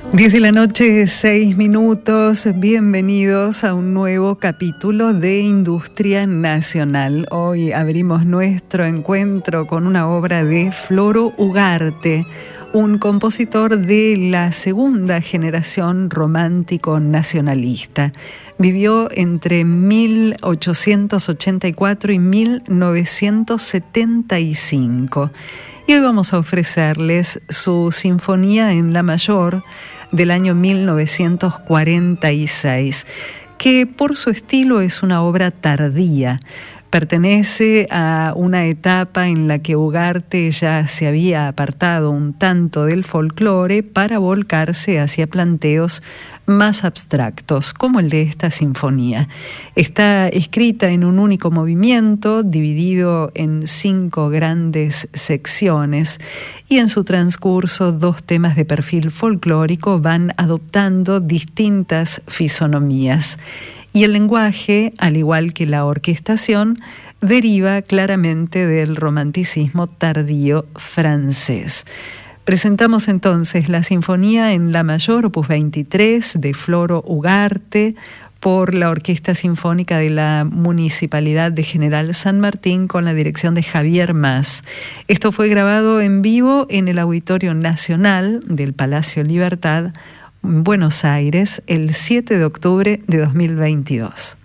10 de la noche, 6 minutos. Bienvenidos a un nuevo capítulo de Industria Nacional. Hoy abrimos nuestro encuentro con una obra de Floro Ugarte, un compositor de la segunda generación romántico nacionalista. Vivió entre 1884 y 1975. Y hoy vamos a ofrecerles su Sinfonía en La Mayor del año 1946, que por su estilo es una obra tardía. Pertenece a una etapa en la que Ugarte ya se había apartado un tanto del folclore para volcarse hacia planteos más abstractos, como el de esta sinfonía. Está escrita en un único movimiento, dividido en 5 grandes secciones, y en su transcurso 2 temas de perfil folclórico van adoptando distintas fisonomías. Y el lenguaje, al igual que la orquestación, deriva claramente del romanticismo tardío francés. Presentamos entonces la Sinfonía en La Mayor, opus 23, de Floro Ugarte, por la Orquesta Sinfónica de la Municipalidad de General San Martín, con la dirección de Javier Mas. Esto fue grabado en vivo en el Auditorio Nacional del Palacio Libertad, en Buenos Aires, el 7 de octubre de 2022.